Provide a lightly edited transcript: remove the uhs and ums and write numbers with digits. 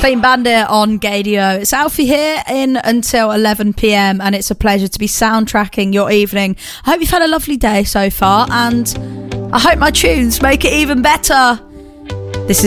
Clean Bandit on Gadio. It's Alfie here in until 11 p.m. and it's a pleasure to be soundtracking your evening. I hope you've had a lovely day so far and I hope my tunes make it even better.